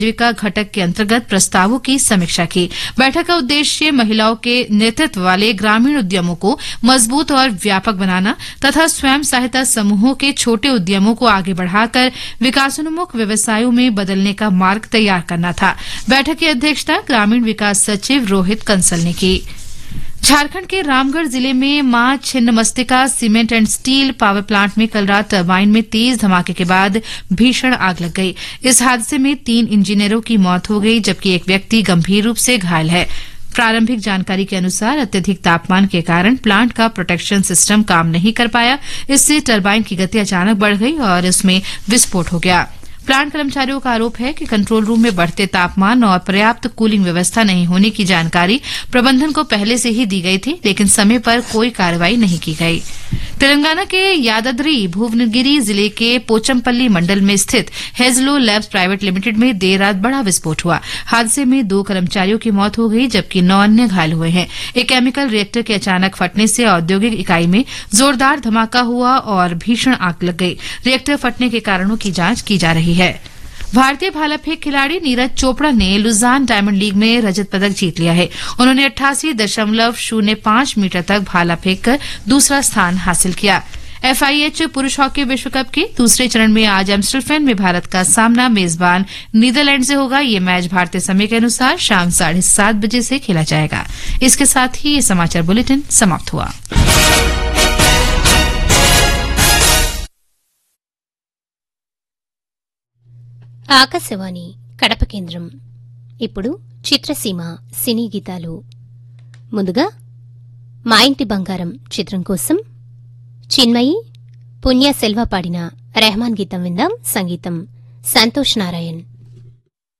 आजीविका घटक के अंतर्गत प्रस्तावों की समीक्षा की। बैठक का उद्देश्य महिलाओं के नेतृत्व वाले ग्रामीण उद्यमों को मजबूत और व्यापक बनाना तथा स्वयं सहायता समूहों के छोटे उद्यमों को आगे बढ़ाकर विकासोन्मुख व्यवसायों में बदलने का मार्ग तैयार करना था। बैठक की अध्यक्षता ग्रामीण विकास सचिव रोहित कंसल ने की। झारखंड के रामगढ़ जिले में मां Chhinnamastika cement and steel power plant में कल रात टरबाइन में तेज धमाके के बाद भीषण आग लग गई। इस हादसे में 3 इंजीनियरों की मौत हो गई, जबकि एक व्यक्ति गंभीर रूप से घायल है। प्रारंभिक जानकारी के अनुसार अत्यधिक तापमान के कारण प्लांट का प्रोटेक्शन सिस्टम काम नहीं कर पाया। इससे टरबाइन की गति अचानक बढ़ गई और इसमें विस्फोट हो गया। प्लांट कर्मचारियों का आरोप है कि कंट्रोल रूम में बढ़ते तापमान और पर्याप्त कूलिंग व्यवस्था नहीं होने की जानकारी प्रबंधन को पहले से ही दी गई थी, लेकिन समय पर कोई कार्रवाई नहीं की गई। तेलंगाना के यादाद्री भुवनगिरी जिले के पोचमपल्ली मंडल में स्थित हेजलो लैब्स प्राइवेट लिमिटेड में देर रात बड़ा विस्फोट हुआ। हादसे में 2 कर्मचारियों की मौत हो गई, जबकि 9 अन्य घायल हुए हैं। एक केमिकल रिएक्टर के अचानक फटने से औद्योगिक इकाई में जोरदार धमाका हुआ और भीषण आग लग गई। रिएक्टर फटने के कारणों की जांच की जा रही है। भारतीय भाला फेंक खिलाड़ी नीरज चोपड़ा ने लुजान डायमंड लीग में रजत पदक जीत लिया है। उन्होंने 88.05 मीटर तक भाला फेंककर दूसरा स्थान हासिल किया। FIH पुरुष हॉकी विश्व कप के दूसरे चरण में आज एम्स्टरडैम में भारत का सामना मेजबान नीदरलैंड से होगा। ये मैच भारतीय समय के अनुसार शाम 7:30 बजे से खेला जाएगा। इसके साथ ही ये समाचार बुलेटिन समाप्त हुआ। ఆకాశవాణి కడప కేంద్రం. ఇప్పుడు చిత్రసీమ సినీ గీతాలు. ముందుగా మా ఇంటి బంగారం చిత్రం కోసం చిన్మయి పుణ్య సెల్వ పాడిన రెహమాన్ గీతం విందాం. సంగీతం సంతోష్ నారాయణ్.